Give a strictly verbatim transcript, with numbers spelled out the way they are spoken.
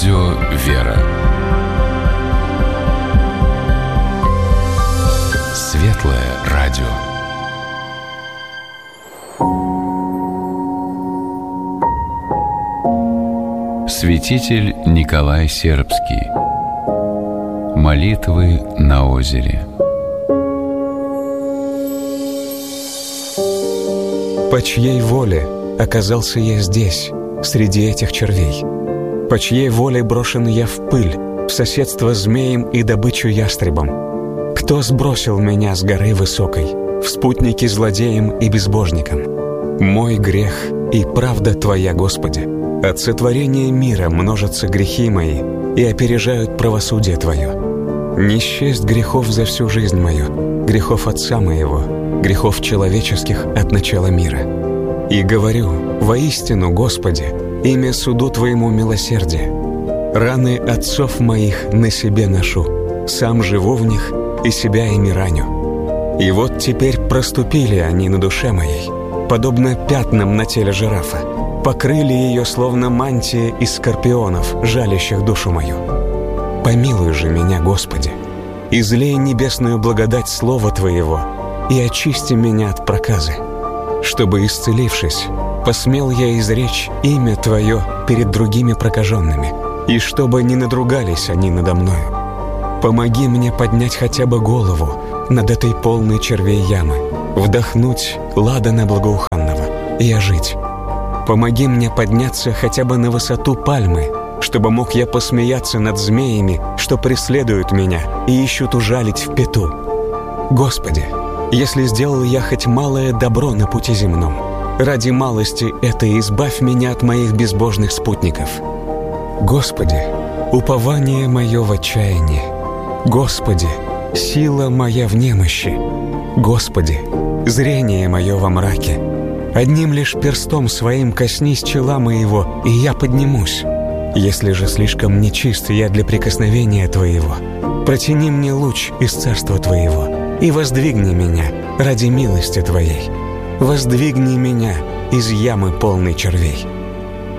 Радио «Вера». Светлое радио. Святитель Николай Сербский. Молитвы на озере. По чьей воле оказался я здесь, среди этих червей? По чьей воле брошен я в пыль, в соседство змеем и добычу ястребом? Кто сбросил меня с горы высокой, в спутники злодеям и безбожникам? Мой грех и правда Твоя, Господи. От сотворения мира множатся грехи мои и опережают правосудие Твое. Не счесть грехов за всю жизнь мою, грехов отца моего, грехов человеческих от начала мира. И говорю: воистину, Господи, имя суду Твоему милосердие. Раны отцов моих на себе ношу, сам живу в них и себя ими раню. И вот теперь проступили они на душе моей, подобно пятнам на теле жирафа, покрыли ее, словно мантия из скорпионов, жалящих душу мою. Помилуй же меня, Господи, излей небесную благодать Слова Твоего и очисти меня от проказы, чтобы, исцелившись, посмел я изречь имя Твое перед другими прокаженными, и чтобы не надругались они надо мною. Помоги мне поднять хотя бы голову над этой полной червей ямы, вдохнуть ладана благоуханного и ожить. Помоги мне подняться хотя бы на высоту пальмы, чтобы мог я посмеяться над змеями, что преследуют меня и ищут ужалить в пету. Господи, если сделал я хоть малое добро на пути земном, ради малости этой избавь меня от моих безбожных спутников. Господи, упование мое в отчаянии. Господи, сила моя в немощи. Господи, зрение мое во мраке. Одним лишь перстом своим коснись чела моего, и я поднимусь. Если же слишком нечист я для прикосновения Твоего, протяни мне луч из царства Твоего и воздвигни меня ради милости Твоей. Воздвигни меня из ямы полной червей.